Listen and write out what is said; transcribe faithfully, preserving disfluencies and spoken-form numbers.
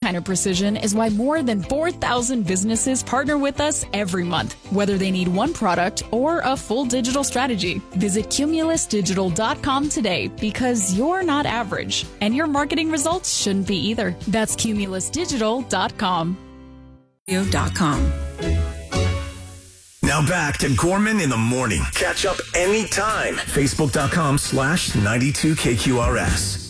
kind of precision is why more than four thousand businesses partner with us every month, whether they need one product or a full digital strategy. Visit Cumulus Digital dot com today because you're not average, and your marketing results shouldn't be either. That's Cumulus Digital dot com. dot com. Now back to Gorman in the Morning. Catch up anytime. Facebook.com slash 92KQRS.